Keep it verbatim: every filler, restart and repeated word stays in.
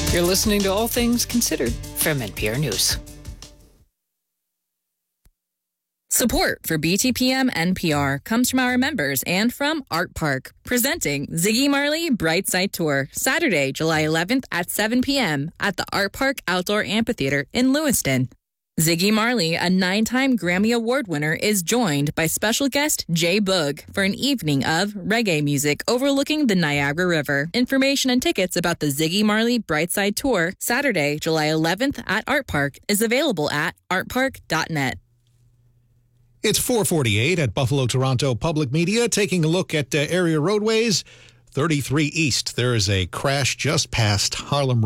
You're listening to All Things Considered from N P R News. Support for B T P M N P R comes from our members and from Art Park, presenting Ziggy Marley Brightside Tour, Saturday, July eleventh at seven p.m. at the Art Park Outdoor Amphitheater in Lewiston. Ziggy Marley, a nine-time Grammy Award winner, is joined by special guest Jay Boog for an evening of reggae music overlooking the Niagara River. Information and tickets about the Ziggy Marley Brightside Tour, Saturday, July eleventh at Art Park, is available at art park dot net. It's four forty-eight at Buffalo Toronto Public Media, taking a look at uh, area roadways. thirty-three East, there is a crash just past Harlem